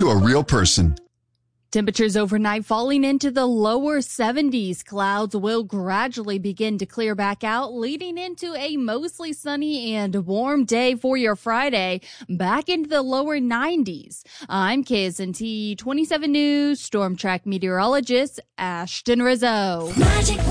to a real person. Temperatures overnight falling into the lower 70s. Clouds will gradually begin to clear back out, leading into a mostly sunny and warm day for your Friday, back into the lower 90s. I'm KSNT 27 News Storm Track meteorologist Ashton Rizzo.